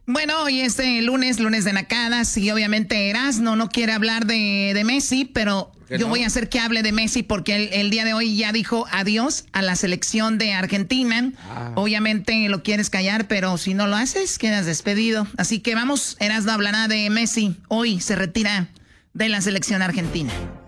Bueno, hoy es lunes de nacadas y obviamente Erasmo no quiere hablar de Messi, pero yo voy a hacer que hable de Messi porque el día de hoy ya dijo adiós a la selección de Argentina. Obviamente lo quieres callar, pero si no lo haces, quedas despedido. Así que vamos, Erasmo hablará de Messi. Hoy se retira de la selección argentina.